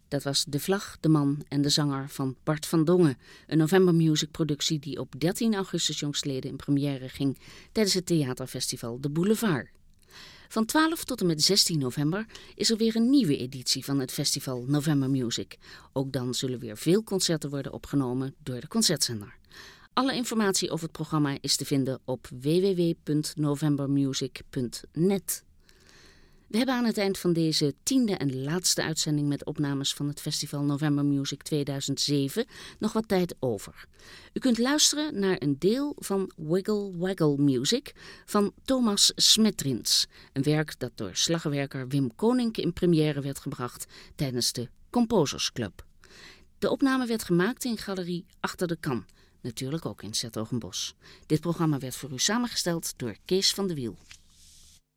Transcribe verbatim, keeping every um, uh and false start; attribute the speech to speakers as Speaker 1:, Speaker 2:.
Speaker 1: Dat was De Vlag, de Man en de Zanger van Bart van Dongen. Een November Music productie die op dertien augustus jongstleden in première ging tijdens het theaterfestival De Boulevard. Van twaalf tot en met zestien november is er weer een nieuwe editie van het festival November Music. Ook dan zullen weer veel concerten worden opgenomen door de concertzender. Alle informatie over het programma is te vinden op w w w punt novembermusic punt net. We hebben aan het eind van deze tiende en laatste uitzending met opnames van het festival November Music tweeduizend zeven nog wat tijd over. U kunt luisteren naar een deel van Wiggle Waggle Music van Thomas Smetrins. Een werk dat door slagwerker Wim Konink in première werd gebracht tijdens de Composers Club. De opname werd gemaakt in Galerie Achter de Kan, natuurlijk ook in 's Hertogenbosch. Dit programma werd voor u samengesteld door Kees van de Wiel.